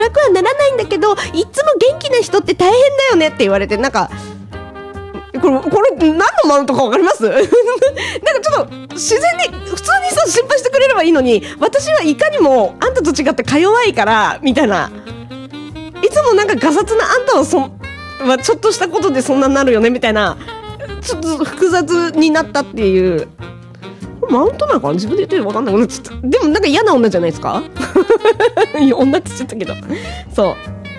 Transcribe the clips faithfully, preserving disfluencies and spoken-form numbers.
楽はならないんだけど、いつも元気な人って大変だよねって言われて、なんかこれこれ何のマウントか分かりますなんかちょっと自然に普通にさ心配してくれればいいのに、私はいかにもあんたと違ってか弱いからみたいな、いつもなんかガサツなあんたはそはちょっとしたことでそんなになるよねみたいな、ちょっと複雑になったっていう。これマウントなのかな、自分で言ってる分かんない。でもなんか嫌な女じゃないですかいや女って言っちゃったけど、そう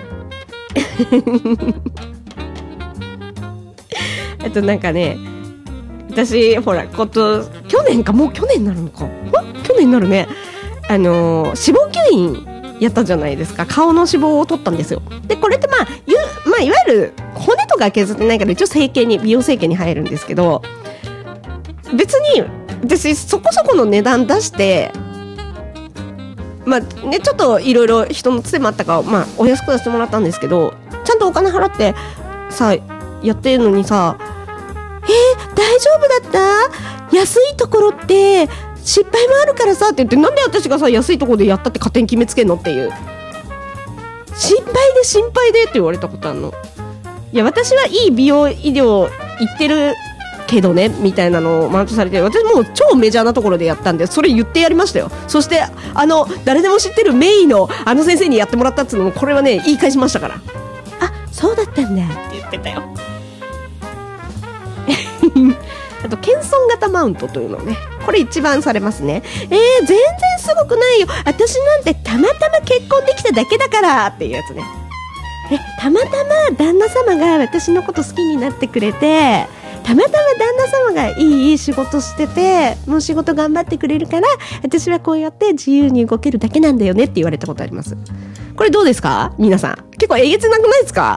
あとなんかね、私ほらこと去年か、もう去年になるのか、去年になるね、あのー、脂肪吸引やったじゃないですか。顔の脂肪を取ったんですよ。でこれってまあ、ゆまあ、いわゆる骨とか削ってないから一応整形に美容整形に入るんですけど、別に私そこそこの値段出してまあね、ちょっといろいろ人のつてもあったから、まあ、お安く出してもらったんですけど、ちゃんとお金払ってさやってるのにさ、えー、大丈夫だった？安いところって失敗もあるからさって言って、なんで私がさ安いところでやったって勝手に決めつけんのっていう、心配で心配でって言われたことあるの。いや私はいい美容医療行ってるけどねみたいなのをマウントされて、私もう超メジャーなところでやったんでそれ言ってやりましたよ。そしてあの誰でも知ってるメイのあの先生にやってもらったっつうのも、これはね言い返しましたから、あ、そうだったんだって言ってたよあと謙遜型マウントというのね、これ一番されますね。えー、全然すごくないよ、私なんてたまたま結婚できただけだからっていうやつね。え、たまたま旦那様が私のこと好きになってくれて、たまたま旦那様がいい仕事してて、もう仕事頑張ってくれるから、私はこうやって自由に動けるだけなんだよねって言われたことあります。これどうですか皆さん、結構えげつなくないですか？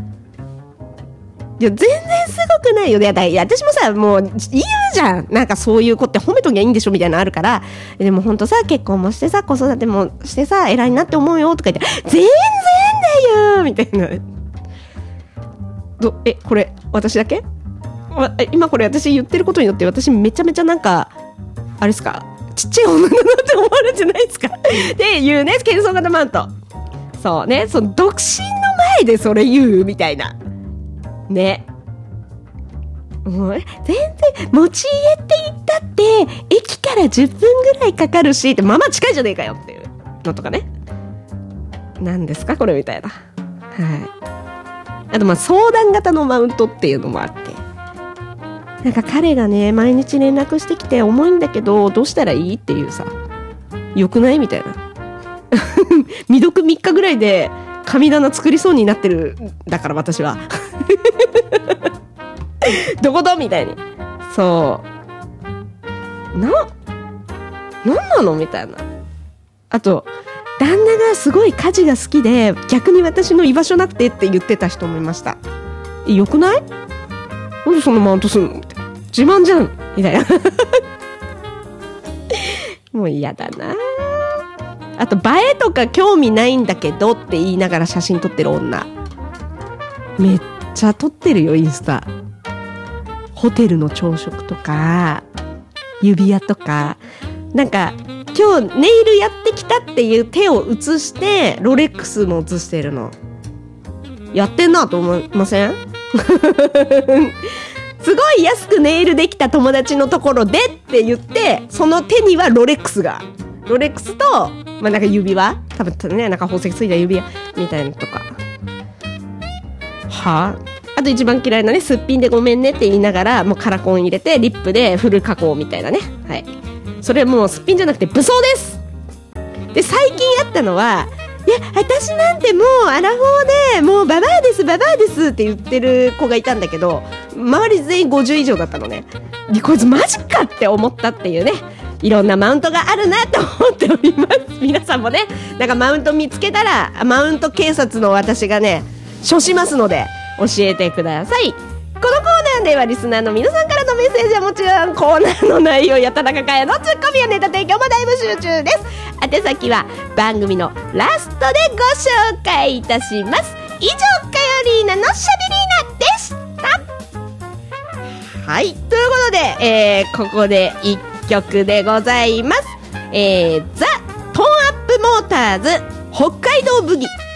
いや全然すごくないよね。いや私もさ、もう言うじゃん、なんかそういう子って褒めときゃいいんでしょみたいなのあるから、でもほんとさ結婚もしてさ子育てもしてさ偉いなって思うよとか言って、全然だよみたいな。どえこれ私だけ？今これ私言ってることによって私めちゃめちゃなんかあれですか、ちっちゃい女だなって思われるじゃないですかっていうね、謙遜型マウント。そうね、その独身の前でそれ言うみたいなね。もう全然持ち家って言ったって駅からじゅっぷんぐらいかかるしって、まあまあ近いじゃねえかよっていうのとかね。何ですかこれみたいな。はい。あとまあ相談型のマウントっていうのもあって、なんか彼がね毎日連絡してきて重いんだけどどうしたらいいっていうさ、よくないみたいな未読みっかぐらいで神棚作りそうになってるだから私はどこだみたいに、そうな、なんなのみたいな。あと旦那がすごい家事が好きで逆に私の居場所なくてって言ってた人もいました。え、よくない？なんでそのマウントするのみたいな、自慢じゃんみたいなもう嫌だな。あと映えとか興味ないんだけどって言いながら写真撮ってる女、めっちゃ撮ってるよインスタ。ホテルの朝食とか指輪とか、なんか今日ネイルやってきたっていう手を写してロレックスも写してるの。やってんなと思いません？すごい安くネイルできた友達のところでって言って、その手にはロレックスが、ロレックスと、まあ、なんか指輪、多分ね、なんか宝石ついた指輪みたいなのとか。はぁ、あと一番嫌いなね、すっぴんでごめんねって言いながらもうカラコン入れてリップでフル加工みたいなね。はい、それもうすっぴんじゃなくて武装です。で最近あったのは、いや私なんてもうアラフォーでもうババアですババアですって言ってる子がいたんだけど、周り全員ごじゅう以上だったのね。こいつマジかって思ったっていうね、いろんなマウントがあるなと思っております。皆さんもね、なんかマウント見つけたらマウント警察の私がね処しますので教えてください。このコーナーではリスナーの皆さんからのメッセージはもちろん、コーナーの内容や田中圭のツッコミやネタ提供も大募集中です。宛先は番組のラストでご紹介いたします。以上、かよりーなのしゃべりーなでした。はい、ということで、えー、ここでいっきょくでございます。えー、ザ・トーンアップモーターズ北海道ブギ。